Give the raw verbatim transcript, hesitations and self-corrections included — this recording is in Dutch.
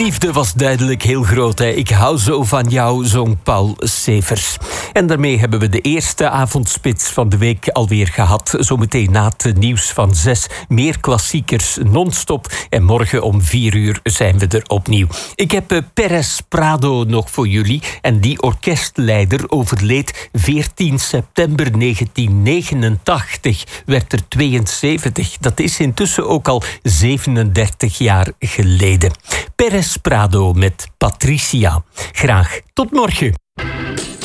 liefde was duidelijk heel groot. Hè. Ik hou zo van jou, zong Paul Severs. En daarmee hebben we de eerste avondspits van de week alweer gehad. Zometeen na het nieuws van zes. Meer klassiekers non-stop. En morgen om vier uur zijn we er opnieuw. Ik heb uh, Pérez Prado nog voor jullie. En die orkestleider overleed veertien september negentien negenentachtig. Werd er tweeënzeventig. Dat is intussen ook al zevenendertig jaar geleden. Pérez Prado met Patricia. Graag tot morgen.